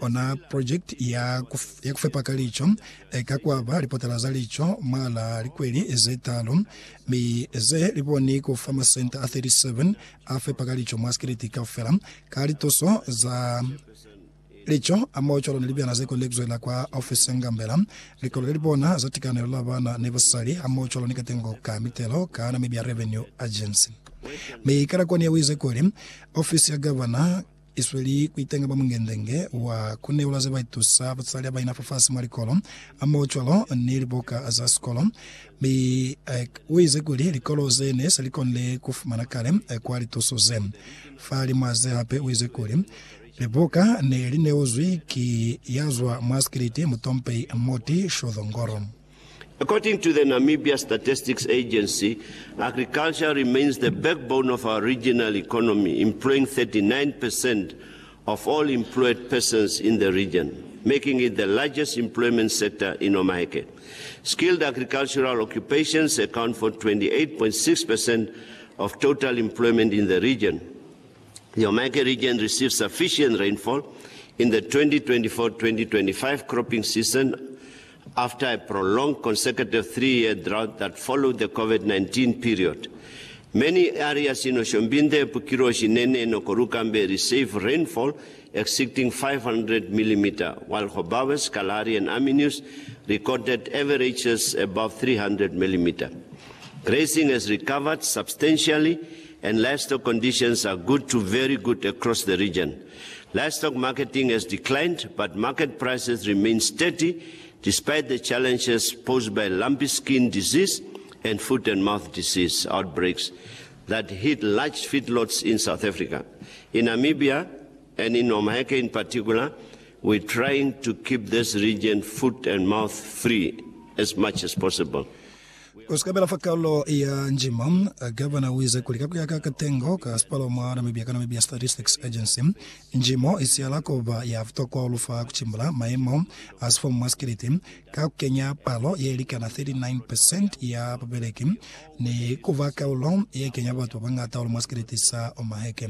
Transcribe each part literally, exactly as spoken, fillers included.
ona project ya kuf, ya kufepa kalicho e, kakwaba ripotela za licho mala likweli ezetalo mi eze riboni ku Farmer Center a thirty-seven afepa kalicho maskiriti kafela kalitoso za licho amocho nilibya na zeko lexwela kwa office ngambela likolo libona zatikana labana nevasali amocho nikatengo ka mitelo kana mibya revenue agency me kara kwa niyawize kole office ya governor isweli kuitenga bamungendenge wa kuneula ze baitusa batsali baina fafasi marikolo amocho niliboka za skolo me wize kole likolo zene salikonle kufumana kale kwa litoso zem fali maze hape wize kole Liboka ne lineozwi ki yazwa maskiriti mutompe moti shodongoro. According to the Namibia Statistics Agency, agriculture remains the backbone of our regional economy, employing thirty-nine percent of all employed persons in the region, making it the largest employment sector in Omaheke. Skilled agricultural occupations account for twenty-eight point six percent of total employment in the region. The Omaheke region received sufficient rainfall in the twenty twenty-four twenty twenty-five cropping season after a prolonged consecutive three-year drought that followed the COVID nineteen period. Many areas in Oshombinde, Pukiro, Shinene, and Okorukambe received rainfall exceeding five hundred millimeters, while Hobawes, Kalahari, and Aminus recorded averages above three hundred millimeters. Grazing has recovered substantially, and livestock conditions are good to very good across the region. Livestock marketing has declined, but market prices remain steady despite the challenges posed by lumpy skin disease and foot and mouth disease outbreaks that hit large feedlots in South Africa. In Namibia, and in Omaheke in particular, we're trying to keep this region foot and mouth free as much as possible. Kuskabela fakalo ya njima governor wize kulikaku ya kakatengo ka spalo mwa Namibia kana Namibia Statistics Agency njimo isiala koba ya futoko olufa kuchimbula maemo as for maskiriti ka Kenya palo yelika na thirty-nine percent ya papeleki ni kuvaka ulo ya Kenya batu bangata olu maskiriti sa Omaheke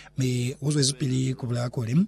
mi uzo izipili kubula kuli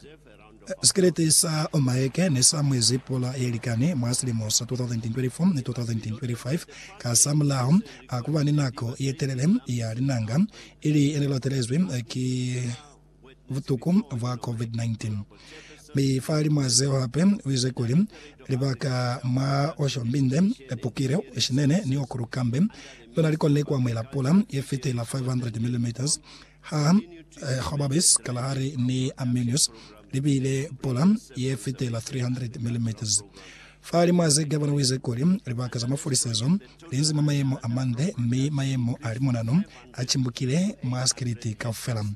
Secretary sa Omaheke ne sa mwezi pola yelikane mwasili mosa twenty twenty-four ne twenty twenty-five ka samla akuba ninako yetelelem ya rinanga ili enelotelezwe ki vutukum va COVID nineteen mi fali mwazeo hape wize kulim libaka ma Oshombinde epukire eshinene ni Okurukambe dona likole kwa mwela pola yefite la five hundred millimeters ha Hobabis Kalahari ni Aminus libile polam yefite la three hundred millimeters. Fali maze gavana wize kolim ribaka za mafuri season linzi mamayemo amande mi mayemo arimonanum achimbukile maskiriti kafelam.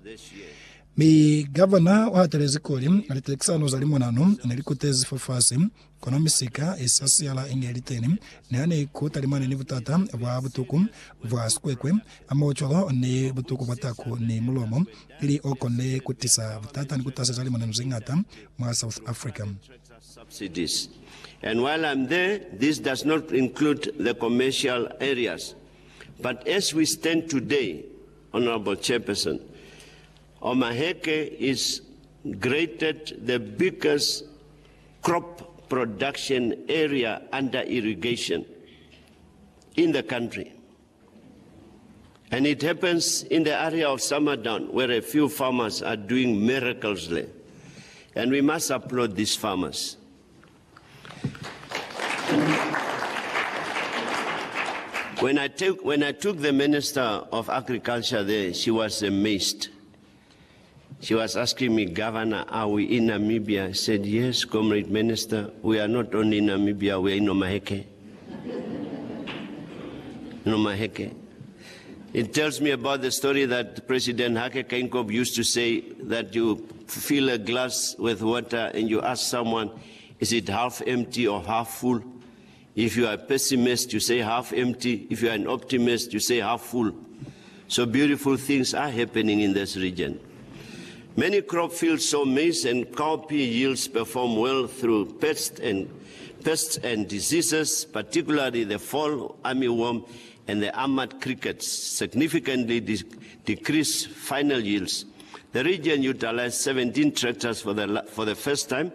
Mi gavana wa telezi kolim alitelexano za limonanum nelikutezi fafasi konomisika esasiala ingeliteni neane kutalimane ni butata wa butukum wa skwekwe amocholo ni butuku bataku ni mulomo ili okone kutisa butata ni kutasa za limonanum zingata mwa South Africa. Subsidies. And while I'm there, this does not include the commercial areas. But as we stand today, Honorable Chairperson, Omaheke is graded the biggest crop production area under irrigation in the country. And it happens in the area of Samadown, where a few farmers are doing miracles there. And we must applaud these farmers. When I, took, when I took the Minister of Agriculture there, she was amazed. She was asking me, Governor, are we in Namibia? I said, yes, Comrade Minister, we are not only in Namibia, we are in Omaheke. In Omaheke. It tells me about the story that President Hage Geingob used to say, that you fill a glass with water and you ask someone, is it half empty or half full? If you are a pessimist, you say half empty. If you are an optimist, you say half full. So beautiful things are happening in this region. Many crop fields sow maize and cowpea yields perform well through pests and, pests and diseases, particularly the fall armyworm and the armored crickets significantly de decrease final yields. The region utilized seventeen tractors for the, for the first time.